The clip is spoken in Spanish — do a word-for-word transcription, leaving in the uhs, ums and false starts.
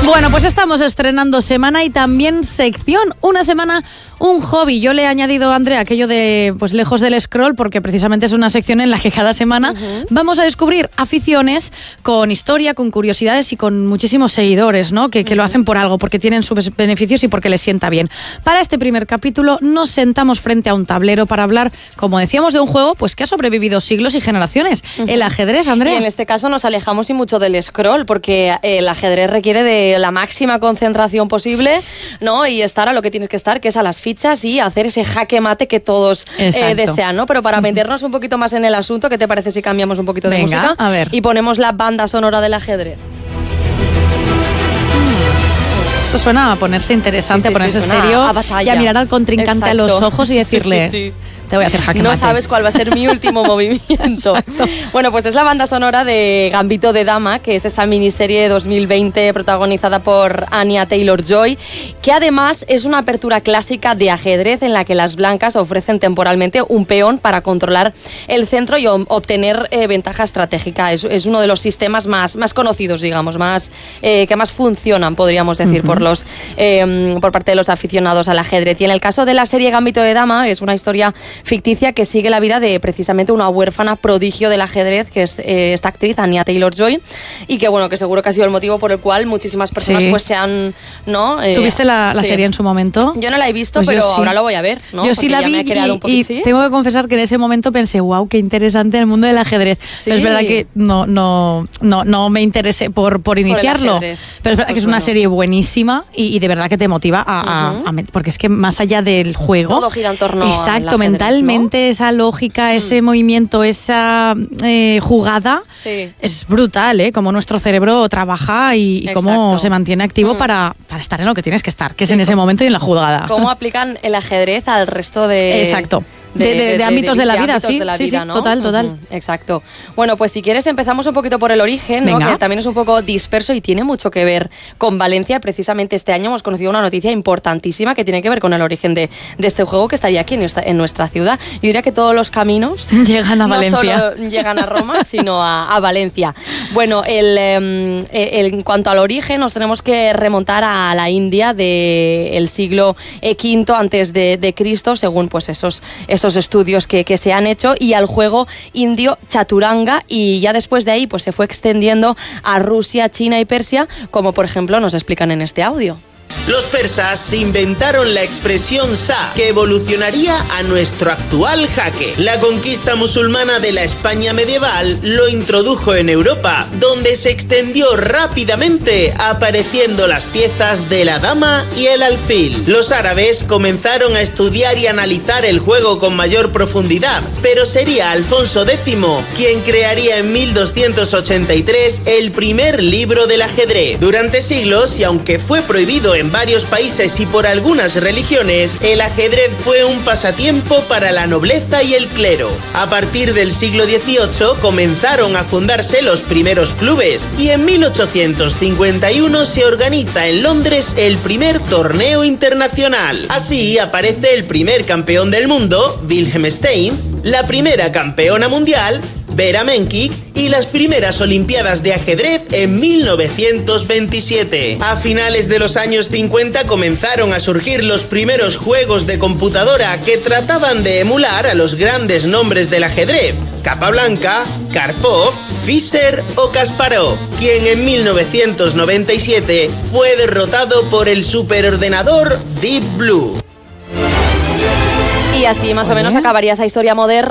Bueno, pues estamos estrenando semana y también sección. Una semana, un hobby. Yo le he añadido a Andrea aquello de pues lejos del scroll, porque precisamente es una sección en la que cada semana uh-huh. vamos a descubrir aficiones con historia, con curiosidades y con muchísimos seguidores, ¿no? Que, que uh-huh. lo hacen por algo, porque tienen sus beneficios y porque les sienta bien. Para este primer capítulo nos sentamos frente a un tablero para hablar, como decíamos, de un juego pues que ha sobrevivido siglos y generaciones. Uh-huh. El ajedrez, Andrea. Y en este caso nos alejamos y mucho del scroll, porque el ajedrez requiere de la máxima concentración posible, ¿no? Y estar a lo que tienes que estar, que es a las fichas y hacer ese jaque mate que todos eh, desean, ¿no? Pero para meternos un poquito más en el asunto, ¿qué te parece si cambiamos un poquito de Venga, música? A ver. Y ponemos la banda sonora del ajedrez. Esto suena a ponerse interesante, sí, sí, a ponerse sí, serio a y a mirar al contrincante Exacto. a los ojos y decirle... Sí, sí. Te voy a hacer jaque No mate. sabes cuál va a ser mi último movimiento. Exacto. Bueno, pues es la banda sonora de Gambito de Dama, que es esa miniserie de dos mil veinte protagonizada por Anya Taylor-Joy, que además es una apertura clásica de ajedrez en la que las blancas ofrecen temporalmente un peón para controlar el centro y obtener eh, ventaja estratégica. Es, es uno de los sistemas más, más conocidos, digamos, más eh, que más funcionan, podríamos decir, uh-huh. por, los, eh, por parte de los aficionados al ajedrez. Y en el caso de la serie Gambito de Dama, es una historia ficticia que sigue la vida de precisamente una huérfana prodigio del ajedrez, que es eh, esta actriz, Anya Taylor-Joy, y que bueno, que seguro que ha sido el motivo por el cual muchísimas personas sí. pues se han, ¿no? Eh, ¿Tuviste la, la sí. serie en su momento? Yo no la he visto, pues pero sí. ahora lo voy a ver, ¿no? Yo sí la vi y, y tengo que confesar que en ese momento pensé, wow, qué interesante el mundo del ajedrez. Sí. Pero es verdad que no, no, no, no me interesé por, por iniciarlo, por pero es verdad pues que es una bueno. serie buenísima y, y de verdad que te motiva a, uh-huh. a, a, porque es que más allá del juego, todo gira en torno exacto, mentalmente, ¿no? Esa lógica, ese mm. movimiento, esa eh, jugada sí. es brutal, ¿eh? Cómo nuestro cerebro trabaja y, y cómo se mantiene activo mm. para, para estar en lo que tienes que estar, que es sí, en ese momento y en la jugada. Cómo aplican el ajedrez al resto de... Exacto. De, de, de, de, de ámbitos de, de la vida, sí, de la sí, vida, sí, ¿no? total, total. Uh-huh, exacto. Bueno, pues si quieres empezamos un poquito por el origen, ¿no? Que también es un poco disperso y tiene mucho que ver con Valencia. Precisamente este año hemos conocido una noticia importantísima que tiene que ver con el origen de, de este juego que estaría aquí en nuestra, en nuestra ciudad. Yo diría que todos los caminos llegan a Valencia. No solo llegan a Roma, sino a, a Valencia. Bueno, el, el, el, en cuanto al origen, nos tenemos que remontar a la India del siglo quinto antes de, de Cristo, según pues esos, esos estudios que que se han hecho, y al juego indio chaturanga, y ya después de ahí pues se fue extendiendo a Rusia, China y Persia, como por ejemplo nos explican en este audio. Los persas inventaron la expresión Shah, que evolucionaría a nuestro actual jaque. La conquista musulmana de la España medieval lo introdujo en Europa, donde se extendió rápidamente, apareciendo las piezas de la dama y el alfil. Los árabes comenzaron a estudiar y analizar el juego con mayor profundidad, pero sería Alfonso décimo quien crearía en mil doscientos ochenta y tres el primer libro del ajedrez. Durante siglos, y aunque fue prohibido en varios países y por algunas religiones, el ajedrez fue un pasatiempo para la nobleza y el clero. A partir del siglo dieciocho comenzaron a fundarse los primeros clubes y en mil ochocientos cincuenta y uno se organiza en Londres el primer torneo internacional. Así aparece el primer campeón del mundo, Wilhelm Stein, la primera campeona mundial, Vera Menke, y las primeras Olimpiadas de ajedrez en mil novecientos veintisiete. A finales de los años cincuenta comenzaron a surgir los primeros juegos de computadora que trataban de emular a los grandes nombres del ajedrez: Capablanca, Karpov, Fischer o Kasparov, quien en mil novecientos noventa y siete fue derrotado por el superordenador Deep Blue. Y así más o menos acabaría esa historia moderna